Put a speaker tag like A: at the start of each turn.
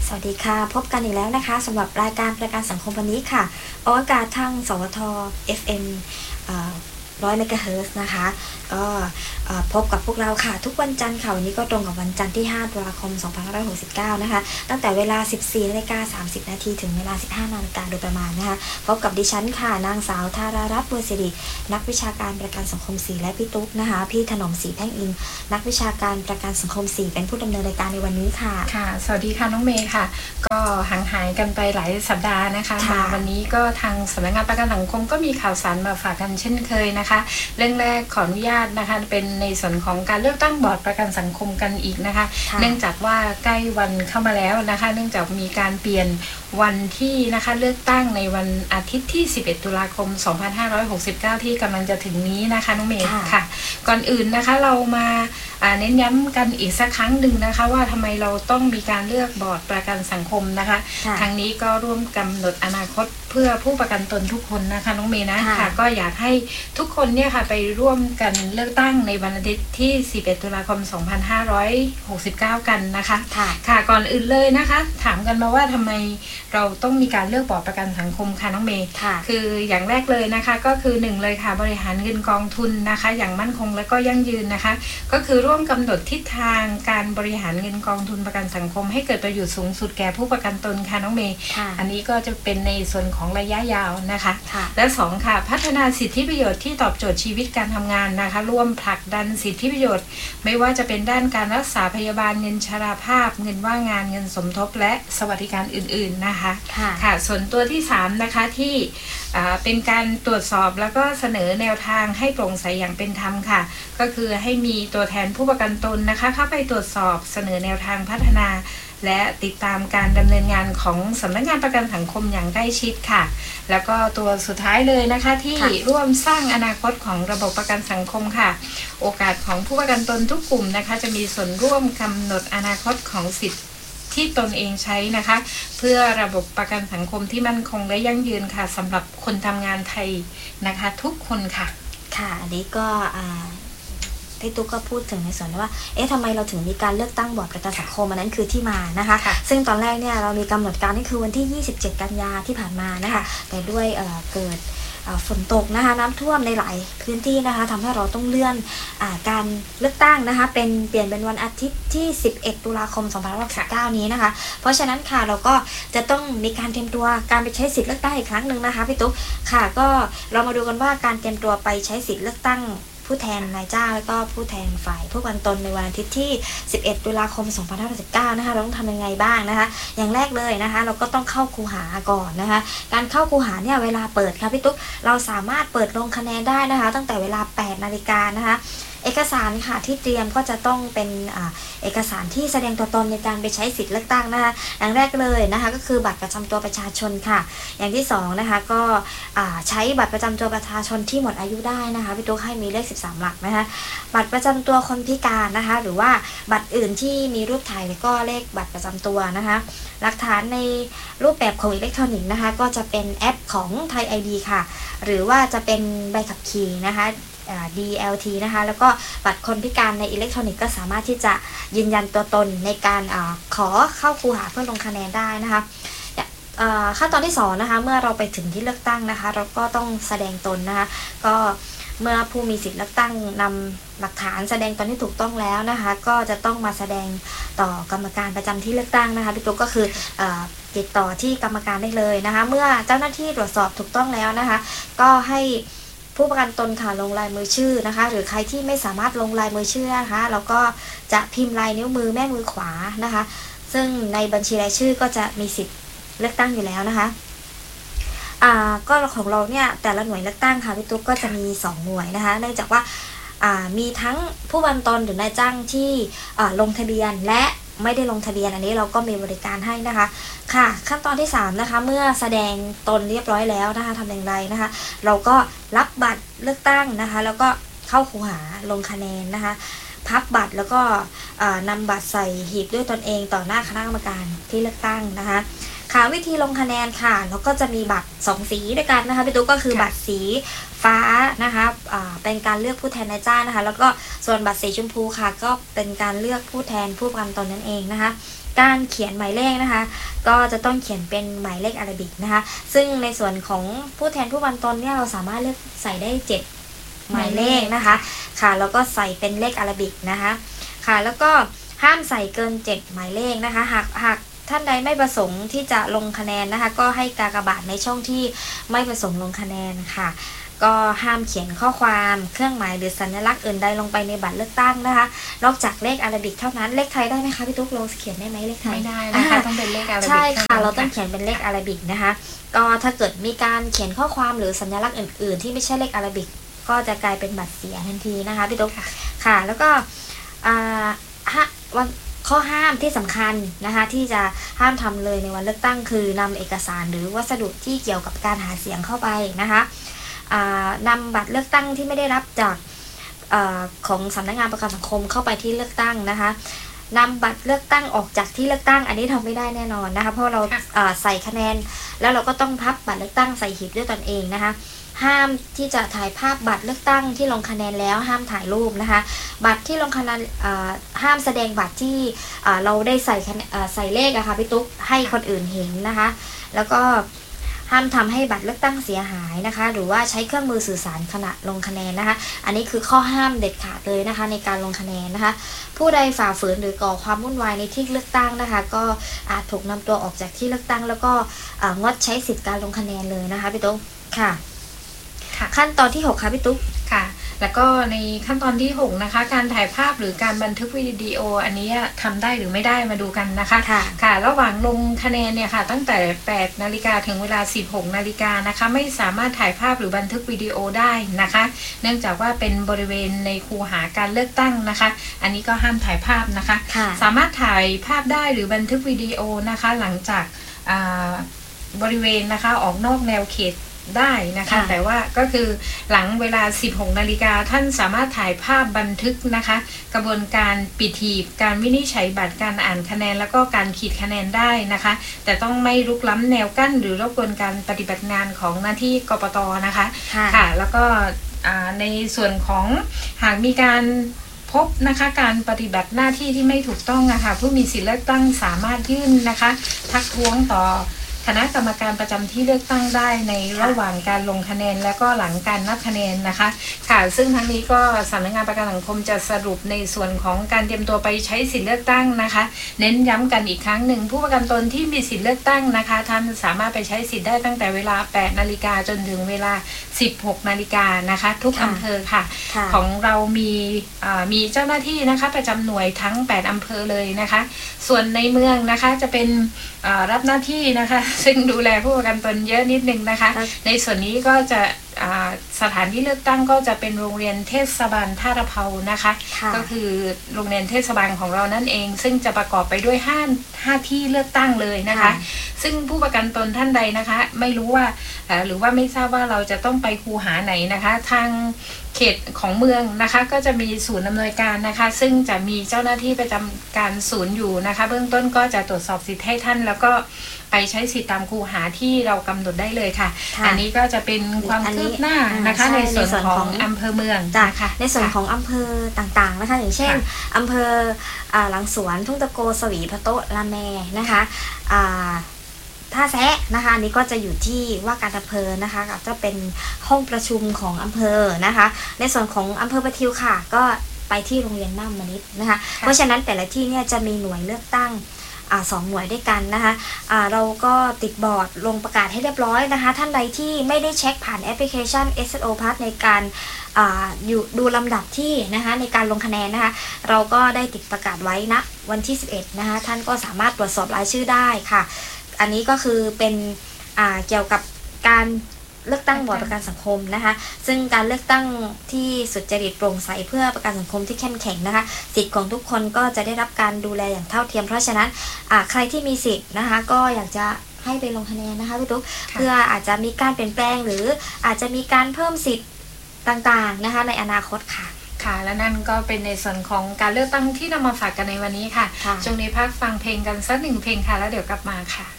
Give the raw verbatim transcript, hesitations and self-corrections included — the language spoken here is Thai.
A: สวัสดีค่ะพบกันอีกแล้วนะคะสำหรับรายการประกันสังคมวันนี้ค่ะออกอากาศทางสวท เอฟ เอ็ม ร้อยเมกะเฮิรตซ์นะคะก็พบกับพวกเราค่ะทุกวันจันทร์ค่ะวันนี้ก็ตรงกับวันจันทร์ที่ห้าตุลาคมสองพันห้าร้อยหกสิบเก้านะคะตั้งแต่เวลา สิบสี่นาฬิกาสามสิบนาทีถึงเวลา สิบห้านาฬิกาโดยประมาณนะคะพบกับดิฉันค่ะนางสาวธารารัตน์บัวสิรินักวิชาการประกันสังคมสี่และพี่ตุ๊กนะคะพี่ถนอมศรีแพ่งอินนักวิชาการประกันสังคมสี่เป็นผู้ดำเนินรายการในวันนี้ค่ะ
B: ค่ะสวัสดีค่ะน้องเมย์ค่ะก็ห่างหายกันไปหลายสัปดาห์นะคะมาวันนี้ก็ทางสำนักงานประกันสังคมก็มีข่าวสารมาฝากกันเช่นเคยนะคะเรื่องแรกขออนุญาตนะคะเป็นในส่วนของการเลือกตั้งบอร์ดประกันสังคมกันอีกนะคะเนื่องจากว่าใกล้วันเข้ามาแล้วนะคะเนื่องจากมีการเปลี่ยนวันที่นะคะเลือกตั้งในวันอาทิตย์ที่สิบเอ็ดตุลาคมสองพันห้าร้อยหกสิบเก้าที่กำลังจะถึงนี้นะคะน้องเมย์ค่ะก่อนอื่นนะคะเรามาเน้นย้ำกันอีกสักครั้งหนึ่งนะคะว่าทำไมเราต้องมีการเลือกบอร์ดประกันสังคมนะคะทางนี้ก็ร่วมกำหนดอนาคตเพื่อผู้ประกันตนทุกคนนะคะน้องเมย์นะค่ะก็อยากให้ทุกคนเนี่ยค่ะไปร่วมกันเลือกตั้งในวันอาทิตย์ที่สิบเอ็ดตุลาคมสองพันห้าร้อยหกสิบเก้ากันนะคะค่ะก่อนอื่นเลยนะคะถามกันมาว่าทำไมเราต้องมีการเลือกบอร์ดประกันสังคมค่ะน้องเมย์คืออย่างแรกเลยนะคะก็คือหนึ่งเลยค่ะบริหารเงินกองทุนนะคะอย่างมั่นคงและก็ยั่งยืนนะคะก็คือร่วมกำหนดทิศทางการบริหารเงินกองทุนประกันสังคมให้เกิดประโยชน์สูงสุดแก่ผู้ประกันตนค่ะน้องเมย์อันนี้ก็จะเป็นในส่วนของระยะยาวนะคะและสองค่ะพัฒนาสิทธิประโยชน์ที่ตอบโจทย์ชีวิตการทำงานนะคะร่วมผลักดันสิทธิประโยชน์ไม่ว่าจะเป็นด้านการรักษาพยาบาลเงินชราภาพเงินว่างงานเงินสมทบและสวัสดิการอื่นๆนะคะค่ะส่วนตัวที่สามนะคะที่เป็นการตรวจสอบแล้วก็เสนอแนวทางให้โปร่งใสอย่างเป็นธรรมค่ะก็คือให้มีตัวแทนผู้ประกันตนนะคะเข้าไปตรวจสอบเสนอแนวทางพัฒนาและติดตามการดำเนินงานของสำนักงานประกันสังคมอย่างใกล้ชิดค่ะแล้วก็ตัวสุดท้ายเลยนะคะที่ร่วมสร้างอนาคตของระบบประกันสังคมค่ะโอกาสของผู้ประกันตนทุกกลุ่มนะคะจะมีส่วนร่วมกำหนดอนาคตของสิทธิที่ตนเองใช้นะคะเพื่อระบบประกันสังคมที่มั่นคงและยั่งยืนค่ะสำหรับคนทำงานไทยนะคะทุกคนค่ะ
A: ค่ะอันนี้ก็พี่ตุ๊กก็พูดถึงในส่วนว่าเอ๊ะทำไมเราถึงมีการเลือกตั้งบอร์ดประกันสังคมอันนั้นคือที่มานะคะซึ่งตอนแรกเนี่ยเรามีกำหนดการนี่คือวันที่ยี่สิบเจ็ดกันยาที่ผ่านมานะคะแต่ด้วยเอ่อเกิดฝนตกนะคะน้ำท่วมในหลายพื้นที่นะคะทำให้เราต้องเลื่อนอการเลือกตั้งนะคะเป็นเปลี่ยนเป็นวันอาทิตย์ที่สิบเอ็ดตุลาคมสองพันห้าร้อยหกสิบเก้านี้นะคะเพราะฉะนั้นค่ะเราก็จะต้องมีการเตรียมตัวการไปใช้สิทธิ์เลือกตั้งอีกครั้งหนึ่งนะคะพี่ตุ๊กค่ะก็เรามาดูกันว่าการเตรียมตัวไปใช้สิทธิ์เลือกตั้งผู้แทนนายจ้างแล้วก็ผู้แทนฝ่ายผู้ประกันตนในวันอาทิตย์ที่สิบเอ็ดตุลาคมสองพันห้าร้อยสิบเก้านะคะเราต้องทำยังไงบ้างนะคะอย่างแรกเลยนะคะเราก็ต้องเข้าคูหาก่อนนะคะการเข้าคูหาเนี่ยเวลาเปิดค่ะพี่ตุ๊กเราสามารถเปิดลงคะแนนได้นะคะตั้งแต่เวลาแปดนาฬิกานะคะเอกสารค่ะที่เตรียมก็จะต้องเป็นอ่าเอกสารที่แสดงตัวตนในการไปใช้สิทธิ์เลือกตั้งนะคะอย่างแรกเลยนะคะก็คือบัตรประจำตัวประชาชนค่ะอย่างที่สองนะคะก็ใช้บัตรประจำตัวประชาชนที่หมดอายุได้นะคะพี่ตุ๊กให้มีเลขสิบสามหลักนะคะบัตรประจำตัวคนพิการนะคะหรือว่าบัตรอื่นที่มีรูปถ่ายแล้วก็เลขบัตรประจำตัวนะคะหลักฐานในรูปแบบของอิเล็กทรอนิกส์นะคะก็จะเป็นแอปของไทย ไอ ดี ค่ะหรือว่าจะเป็นใบขับขี่นะคะดี แอล ที นะคะแล้วก็บัตรคนพิการในอิเล็กทรอนิกส์ก็สามารถที่จะยืนยันตัวตนในการอขอเข้าคูหาเพื่อลงคะแนนได้นะคะขั้นตอนที่สองนะคะเมื่อเราไปถึงที่เลือกตั้งนะคะเราก็ต้องแสดงตนนะคะก็เมื่อผู้มีสิทธิ์เลือกตั้งนำหลักฐานแสดงตนที่ถูกต้องแล้วนะคะก็จะต้องมาแสดงต่อกรรมการประจำที่เลือกตั้งนะคะพี่ตุ๊กก็คือติดต่อที่กรรมการได้เลยนะคะเมื่อเจ้าหน้าที่ตรวจสอบถูกต้องแล้วนะคะก็ให้ผู้ประกันตนค่ะลงลายมือชื่อนะคะหรือใครที่ไม่สามารถลงลายมือชื่อนะคะเราก็จะพิมพ์ลายนิ้วมือแม่มือขวานะคะซึ่งในบัญชีรายชื่อก็จะมีสิทธิ์เลือกตั้งอยู่แล้วนะคะอ่าก็ของเราเนี่ยแต่ละหน่วยเลือกตั้งค่ะพี่ตุ๊กก็จะมีสองหน่วยนะคะเนื่องจากว่าอ่ามีทั้งผู้ประกันตนหรือนายจ้างที่อ่าลงทะเบียนและไม่ได้ลงทะเบียนอันนี้เราก็มีบริการให้นะคะค่ะขั้นตอนที่สามนะคะเมื่อแสดงตนเรียบร้อยแล้วนะคะทำอย่างไรนะคะเราก็รับบัตรเลือกตั้งนะคะแล้วก็เข้าคูหาลงคะแนนนะคะพับบัตรแล้วก็นำบัตรใส่หีบด้วยตนเองต่อหน้าคณะกรรมการที่เลือกตั้งนะคะค่ะวิธีลงคะแนนค่ะแล้วก็จะมีบัตรสองสีด้วยกันนะคะพี่ตุ๊กก็คือบัตรสีฟ้านะคะอ่าเป็นการเลือกผู้แทนนายจ้างนะคะแล้วก็ส่วนบัตรสีชมพูค่ะก็เป็นการเลือกผู้แทนผู้ประกันตนนั่นเองนะคะการเขียนหมายเลขนะคะก็จะต้องเขียนเป็นหมายเลขอาราบิกนะคะซึ่งในส่วนของผู้แทนผู้ประกันตนเนี่ยเราสามารถเลือกใส่ได้เจ็ดหมายเลขนะคะค่ะแล้วก็ใส่เป็นเลขอาราบิกนะคะค่ะแล้วก็ห้ามใส่เกินเจ็ดหมายเลขนะคะหากหากท่านใดไม่ประสงค์ที่จะลงคะแนนนะคะก็ให้กากบาทในช่องที่ไม่ประสงค์ลงคะแนนค่ะก็ห้ามเขียนข้อความเครื่องหมายหรือสัญลักษณ์อื่นใดลงไปในบัตรเลือกตั้งนะคะนอกจากเลขอาราบิกเท่านั้นเลขไทยได้ไหมคะพี่ตุ๊กลงเขียนได้ไหมเลขไทย
B: ไม่ได้นะคะต้องเป็นเลขอาราบิก
A: ใช่ค่ะเราต้องเขียนเป็นเลขอาราบิกนะคะก็ถ้าเกิดมีการเขียนข้อความหรือสัญลักษณ์อื่นๆที่ไม่ใช่เลขอาราบิกก็จะกลายเป็นบัตรเสียทันทีนะคะพี่ตุ๊กค่ะแล้วก็อ่าวันข้อห้ามที่สำคัญนะคะที่จะห้ามทำเลยในวันเลือกตั้งคือนำเอกสารหรือวัสดุที่เกี่ยวกับการหาเสียงเข้าไปนะคะนำบัตรเลือกตั้งที่ไม่ได้รับจากอของสำนักงานประกันสังคมเข้าไปที่เลือกตั้งนะคะนำบัตรเลือกตั้งออกจากที่เลือกตั้งอันนี้ทำไม่ได้แน่นอนนะคะเพราะเราใส่คะแนนแล้วเราก็ต้องพับบัตรเลือกตั้งใส่หีบด้วยตนเองนะคะห้ามที่จะถ่ายภาพบัตรเลือกตั้งที่ลงคะแนนแล้วห้ามถ่ายรูปนะคะบัตรที่ลงคะแนนห้ามแสดงบัตรที่เราได้ใส่ใส่เลขอะค่ะพี่ตุ๊กให้คนอื่นเห็นนะคะแล้วก็ห้ามทำให้บัตรเลือกตั้งเสียหายนะคะหรือว่าใช้เครื่องมือสื่อสารขณะลงคะแนนนะคะอันนี้คือข้อห้ามเด็ดขาดเลยนะคะในการลงคะแนนนะคะผู้ใดฝ่าฝืนหรือก่อความวุ่นวายในที่เลือกตั้งนะคะก็อาจถูกนำตัวออกจากที่เลือกตั้งแล้วก็งดใช้สิทธิการลงคะแนนเลยนะคะพี่ตุ๊กค่ะขั้นตอนที่หกค่ะพี่ตุ๊ก
B: ค่ะแล้วก็ในขั้นตอนที่หกนะคะการถ่ายภาพหรือการบันทึกวิดีโออันนี้ทำได้หรือไม่ได้มาดูกันนะคะ
A: ค่ะ
B: ค่ะระหว่างลงคะแนนเนี่ยค่ะตั้งแต่แปดนาฬิกาถึงเวลาสิบหกนาฬิกานะคะไม่สามารถถ่ายภาพหรือบันทึกวิดีโอได้นะคะเนื่องจากว่าเป็นบริเวณในคูหาการเลือกตั้งนะคะอันนี้ก็ห้ามถ่ายภาพนะคะสามารถถ่ายภาพได้หรือบันทึกวิดีโอนะคะหลังจากบริเวณนะคะออกนอกแนวเขตได้นะคะแต่ว่าก็คือหลังเวลาสิบหกนาฬิกาท่านสามารถถ่ายภาพบันทึกนะคะกระบวนการปิดหีบการวินิจฉัยบัตรการอ่านคะแนนแล้วก็การขีดคะแนนได้นะคะแต่ต้องไม่รุกล้ำแนวกั้นหรือรบกวนการปฏิบัติงานของหน้าที่กปตนะคะค่ะแล้วก็ในส่วนของหากมีการพบนะคะการปฏิบัติหน้าที่ที่ไม่ถูกต้องนะคะผู้มีสิทธิเลือกตั้งสามารถยื่นนะคะทักท้วงต่อคณะกรรมการประจำที่เลือกตั้งได้ในระหว่างการลงคะแนนและก็หลังการนับคะแนนนะคะค่ะซึ่งทั้งนี้ก็สำนักงานประกันสังคมจะสรุปในส่วนของการเตรียมตัวไปใช้สิทธิเลือกตั้งนะคะเน้นย้ำกันอีกครั้งหนึ่งผู้ประกันตนที่มีสิทธิเลือกตั้งนะคะท่านสามารถไปใช้สิทธิ์ได้ตั้งแต่เวลาแปดนาฬิกาจนถึงเวลาสิบหกนาฬิกานะคะทุกอำเภอค่ะของเรามีมีเจ้าหน้าที่นะคะประจำหน่วยทั้งแปดอำเภอเลยนะคะส่วนในเมืองนะคะจะเป็นรับหน้าที่นะคะซึ่งดูแลผู้ประกันตนเยอะนิดนึงนะคะในส่วนนี้ก็จะสถานที่เลือกตั้งก็จะเป็นโรงเรียนเทศบาลท่าตะเภานะคะก็คือโรงเรียนเทศบาลของเรานั่นเองซึ่งจะประกอบไปด้วยห้าห้าที่เลือกตั้งเลยนะคะซึ่งผู้ประกันตนท่านใดนะคะไม่รู้ว่าหรือว่าไม่ทราบว่าเราจะต้องไปคูหาไหนนะคะทางเขตของเมืองนะคะก็จะมีศูนย์อำนวยการนะคะซึ่งจะมีเจ้าหน้าที่ประจำการศูนย์อยู่นะคะเบื้องต้นก็จะตรวจสอบสิทธิ์ให้ท่านแล้วก็ไปใช้สิทธิตามคูหาที่เรากำหนดได้เลยค่ะอันนี้ก็จะเป็นความคืบหน้านะคะในส่วนของอำเภอเมือง
A: นะคะในส่วนของอำเภอต่างๆนะคะอย่างเช่นอำเภอหลังสวนทุ่งตะโกสวีพะโต๊ะละแมนะคะท่าแซะนะคะอันนี้ก็จะอยู่ที่ว่าการอำเภอนะคะก็เป็นห้องประชุมของอำเภอนะคะในส่วนของอำเภอประทิวค่ะก็ไปที่โรงเรียนน้ำมณิษฐ์นะคะเพราะฉะนั้นแต่ละที่เนี่ยจะมีหน่วยเลือกตั้งสองหน่วยด้วยกันนะคะะเราก็ติดบอร์ดลงประกาศให้เรียบร้อยนะคะท่านใดที่ไม่ได้เช็คผ่านแอปพลิเคชัน เอส โอ Plus ในการออยู่ดูลำดับที่นะคะในการลงคะแนนนะคะเราก็ได้ติดประกาศไว้ณวันที่สิบเอ็ดนะคะท่านก็สามารถตรวจสอบรายชื่อได้ค่ะอันนี้ก็คือเป็นเกี่ยวกับการเลือกตั้งบอร์ดประกันสังคมนะคะซึ่งการเลือกตั้งที่สุจริตโปร่งใสเพื่อประกันสังคมที่เข้มแข็งนะคะสิทธิ์ของทุกคนก็จะได้รับการดูแลอย่างเท่าเทียมเพราะฉะนั้นใครที่มีสิทธิ์นะคะก็อยากจะให้ไปลงคะแนนนะคะพี่ตุ๊กเพื่ออาจจะมีการเปลี่ยนแปลงหรืออาจจะมีการเพิ่มสิทธิ์ต่างๆนะคะในอนาคตค่ะ
B: ค่ะและนั่นก็เป็นในส่วนของการเลือกตั้งที่นำมาฝากกันในวันนี้ค่ะช่วงนี้พักฟังเพลงกันสักหนึ่งเพลงค่ะแล้วเดี๋ยวกลับมาค่ะ